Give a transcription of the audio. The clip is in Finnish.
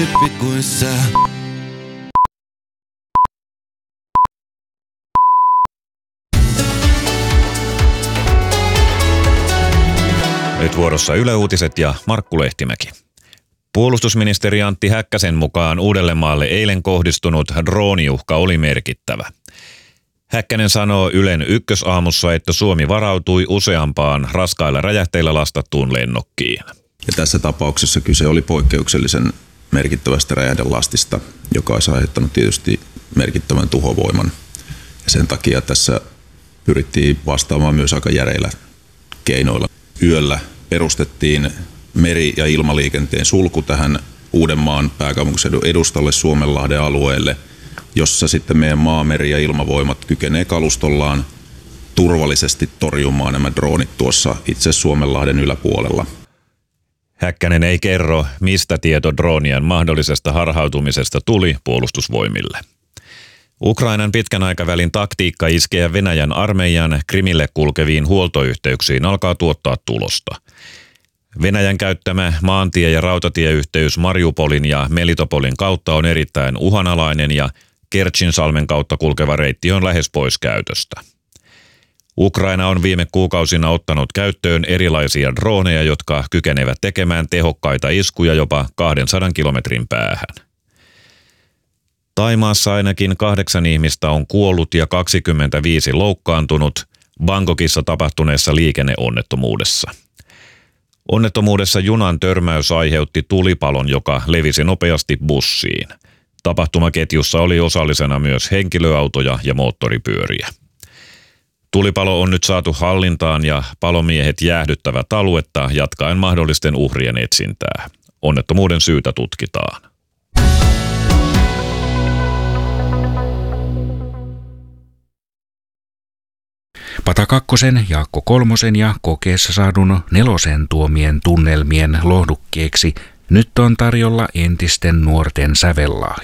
Pikkuissa. Nyt vuorossa Yle Uutiset ja Markku Lehtimäki. Puolustusministeri Antti Häkkäsen mukaan Uudellemaalle eilen kohdistunut drooniuhka oli merkittävä. Häkkänen sanoo Ylen Ykkösaamussa, että Suomi varautui useampaan raskailla räjähteillä lastattuun lennokkiin. Ja tässä tapauksessa kyse oli poikkeuksellisen merkittävästä räjähdelastista, joka olisi aiheuttanut tietysti merkittävän tuhovoiman. Ja sen takia tässä pyrittiin vastaamaan myös aika järeillä keinoilla. Yöllä perustettiin meri- ja ilmaliikenteen sulku tähän Uudenmaan pääkaupunkiseudun edustalle Suomenlahden alueelle, jossa sitten meidän maa-, meri- ja ilmavoimat kykenee kalustollaan turvallisesti torjumaan nämä droonit tuossa itse Suomenlahden yläpuolella. Häkkänen ei kerro, mistä tieto droonien mahdollisesta harhautumisesta tuli Puolustusvoimille. Ukrainan pitkän aikavälin taktiikka iskeä Venäjän armeijan Krimille kulkeviin huoltoyhteyksiin alkaa tuottaa tulosta. Venäjän käyttämä maantie- ja rautatieyhteys Mariupolin ja Melitopolin kautta on erittäin uhanalainen ja Kertšinsalmen kautta kulkeva reitti on lähes pois käytöstä. Ukraina on viime kuukausina ottanut käyttöön erilaisia drooneja, jotka kykenevät tekemään tehokkaita iskuja jopa 200 kilometrin päähän. Thaimaassa ainakin 8 ihmistä on kuollut ja 25 loukkaantunut Bangkokissa tapahtuneessa liikenneonnettomuudessa. Onnettomuudessa junan törmäys aiheutti tulipalon, joka levisi nopeasti bussiin. Tapahtumaketjussa oli osallisena myös henkilöautoja ja moottoripyöriä. Tulipalo on nyt saatu hallintaan ja palomiehet jäähdyttävät aluetta jatkaen mahdollisten uhrien etsintää. Onnettomuuden syytä tutkitaan. Pata kakkosen, Jaakko kolmosen ja kokeessa saadun 4 tuomien tunnelmien lohdukkeeksi nyt on tarjolla entisten nuorten sävellahja.